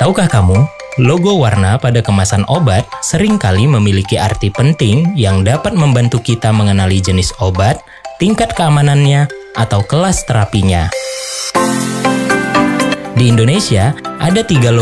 Tahukah kamu, logo warna pada kemasan obat seringkali memiliki arti penting yang dapat membantu kita mengenali jenis obat, tingkat keamanannya, atau kelas terapinya. Di Indonesia, ada 3 logo